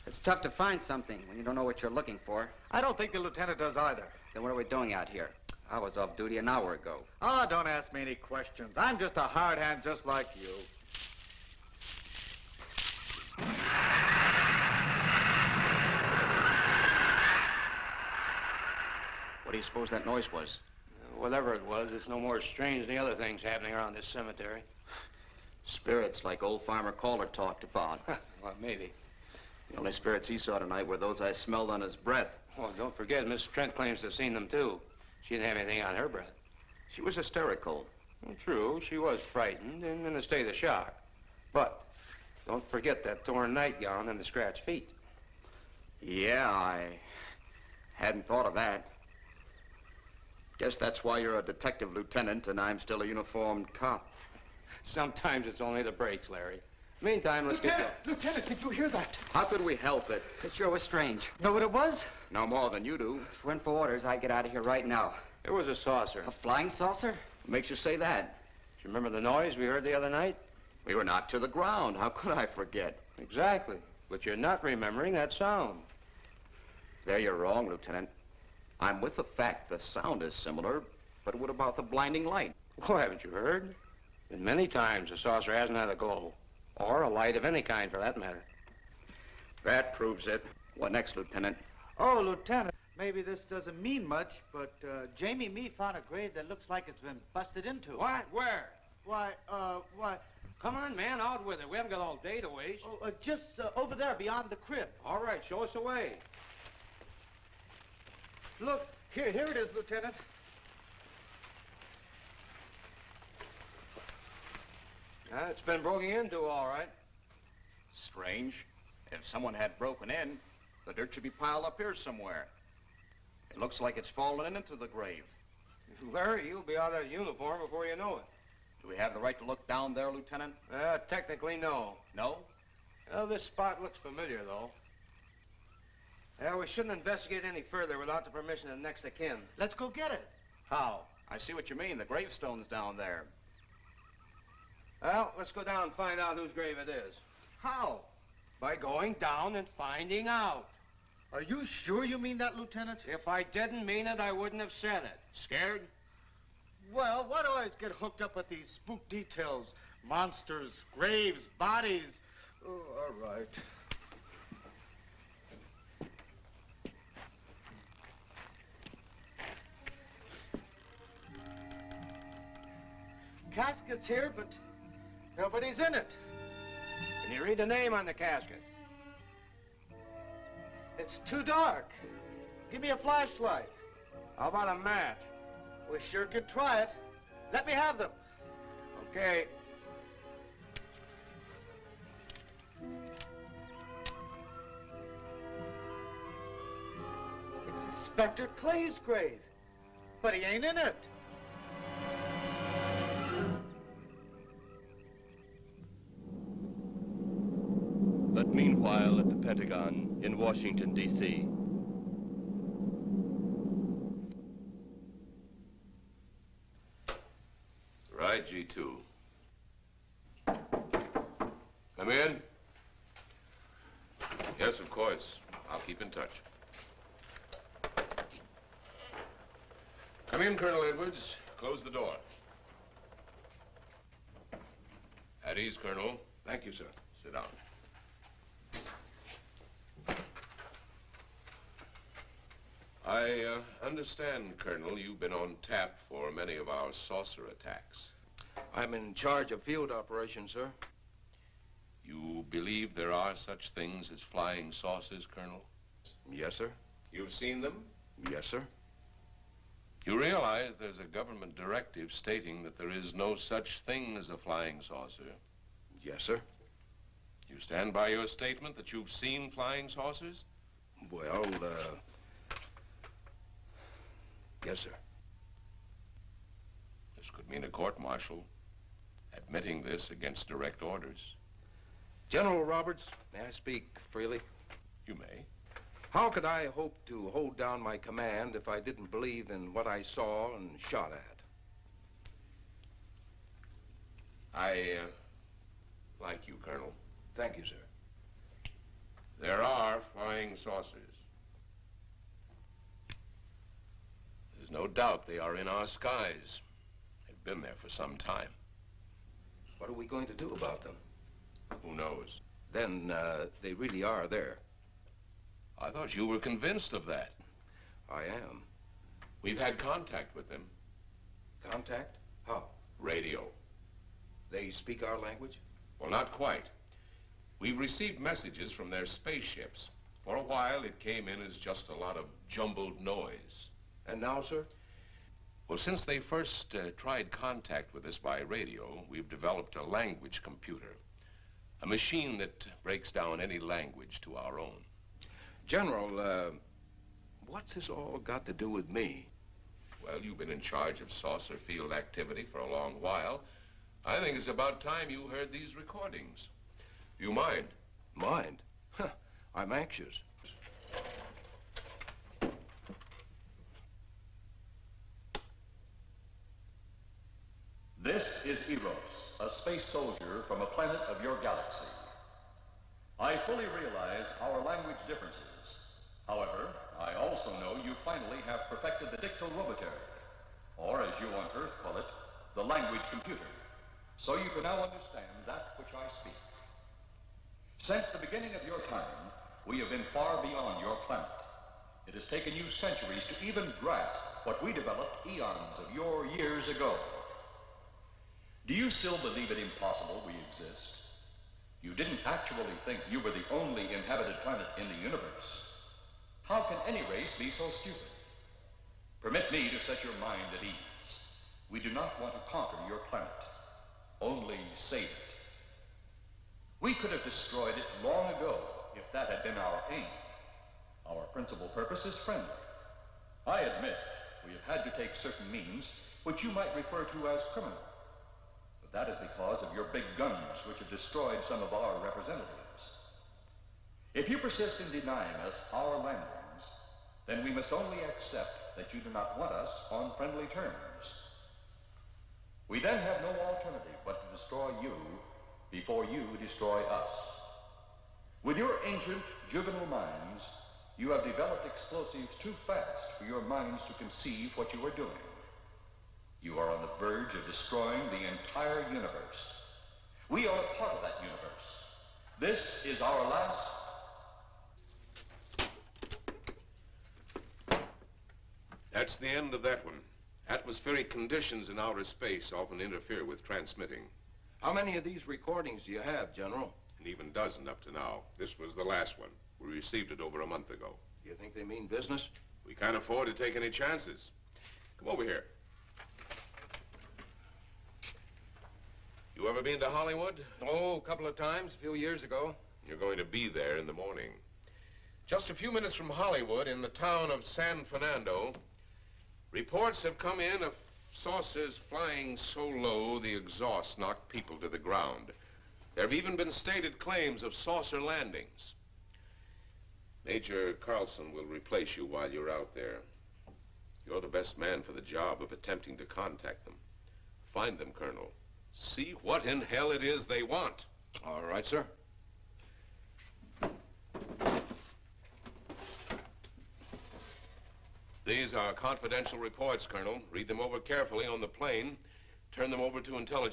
It's tough to find something when you don't know what you're looking for. I don't think the lieutenant does either. Then what are we doing out here? I was off duty an hour ago. Oh, don't ask me any questions. I'm just a hard hand just like you. What do you suppose that noise was? Whatever it was, it's no more strange than the other things happening around this cemetery. Spirits like old Farmer Caller talked about. Well, maybe. The only spirits he saw tonight were those I smelled on his breath. Well, don't forget, Miss Trent claims to have seen them, too. She didn't have anything on her breath. She was hysterical. Well, true, she was frightened and in a state of shock. But don't forget that torn nightgown and the scratched feet. Yeah, I hadn't thought of that. Guess that's why you're a detective lieutenant and I'm still a uniformed cop. Sometimes it's only the breaks, Larry. Meantime, let's get going. Lieutenant, did you hear that? How could we help it? It sure was strange. Know what it was? No more than you do. If it went for orders, I'd get out of here right now. It was a saucer. A flying saucer? What makes you say that? Do you remember the noise we heard the other night? We were knocked to the ground. How could I forget? Exactly. But you're not remembering that sound. There you're wrong, Lieutenant. I'm with the fact the sound is similar, but what about the blinding light? Oh, haven't you heard? Been many times the saucer hasn't had a glow. Or a light of any kind, for that matter. That proves it. What next, Lieutenant? Oh, Lieutenant, maybe this doesn't mean much, but Jamie Mee found a grave that looks like it's been busted into. What? Where? Why, what? Come on, man, out with it. We haven't got all day to waste. Oh, just over there beyond the crib. All right, show us the way. Look, here it is, Lieutenant. It's been broken into, all right. Strange. If someone had broken in, the dirt should be piled up here somewhere. It looks like it's fallen into the grave. Larry, you'll be out of uniform before you know it. Do we have the right to look down there, Lieutenant? Technically, no. No? Well, this spot looks familiar, though. We shouldn't investigate any further without the permission of next of kin. Let's go get it. How? I see what you mean. The gravestone's down there. Well, let's go down and find out whose grave it is. How? By going down and finding out. Are you sure you mean that, Lieutenant? If I didn't mean it, I wouldn't have said it. Scared? Well, why do I always get hooked up with these spook details? Monsters, graves, bodies. Oh, all right. Casket's here, but nobody's in it. Can you read the name on the casket? It's too dark. Give me a flashlight. How about a match? We sure could try it. Let me have them. Okay. It's Inspector Clay's grave, but he ain't in it. But meanwhile, at the Pentagon in Washington, D.C. Right, G2. Come in. Yes, of course. I'll keep in touch. Come in, Colonel Edwards. Close the door. At ease, Colonel. Thank you, sir. Sit down. I understand, Colonel, you've been on tap for many of our saucer attacks. I'm in charge of field operations, sir. You believe there are such things as flying saucers, Colonel? Yes, sir. You've seen them? Yes, sir. You realize there's a government directive stating that there is no such thing as a flying saucer? Yes, sir. You stand by your statement that you've seen flying saucers? Well, yes, sir. This could mean a court-martial, admitting this against direct orders. General Roberts, may I speak freely? You may. How could I hope to hold down my command if I didn't believe in what I saw and shot at? I like you, Colonel. Thank you, sir. There are flying saucers. There's no doubt they are in our skies. They've been there for some time. What are we going to do about them? Who knows? Then, they really are there. I thought you were convinced of that. I am. We've had contact with them. Contact? How? Radio. They speak our language? Well, not quite. We've received messages from their spaceships. For a while, it came in as just a lot of jumbled noise. And now, sir? Well, since they first tried contact with us by radio, we've developed a language computer. A machine that breaks down any language to our own. General, what's this all got to do with me? Well, you've been in charge of saucer field activity for a long while. I think it's about time you heard these recordings. Do you mind? Mind? Huh, I'm anxious. This is Eros, a space soldier from a planet of your galaxy. I fully realize our language differences. However, I also know you finally have perfected the dictorobotery, or as you on Earth call it, the language computer. So you can now understand that which I speak. Since the beginning of your time, we have been far beyond your planet. It has taken you centuries to even grasp what we developed eons of your years ago. Do you still believe it impossible we exist? You didn't actually think you were the only inhabited planet in the universe. How can any race be so stupid? Permit me to set your mind at ease. We do not want to conquer your planet, only save it. We could have destroyed it long ago if that had been our aim. Our principal purpose is friendly. I admit we have had to take certain means which you might refer to as criminal. But that is because of your big guns which have destroyed some of our representatives. If you persist in denying us our landings, then we must only accept that you do not want us on friendly terms. We then have no alternative but to destroy you before you destroy us. With your ancient, juvenile minds, you have developed explosives too fast for your minds to conceive what you are doing. You are on the verge of destroying the entire universe. We are a part of that universe. This is our last... That's the end of that one. Atmospheric conditions in outer space often interfere with transmitting. How many of these recordings do you have, General? An even dozen up to now. This was the last one. We received it over a month ago. Do you think they mean business? We can't afford to take any chances. Come over here. You ever been to Hollywood? Oh, a couple of times, a few years ago. You're going to be there in the morning. Just a few minutes from Hollywood, in the town of San Fernando, reports have come in of saucers flying so low the exhaust knocked people to the ground. There have even been stated claims of saucer landings. Major Carlson will replace you while you're out there. You're the best man for the job of attempting to contact them. Find them, Colonel. See what in hell it is they want. All right, sir. These are confidential reports, Colonel. Read them over carefully on the plane. Turn them over to intelligence.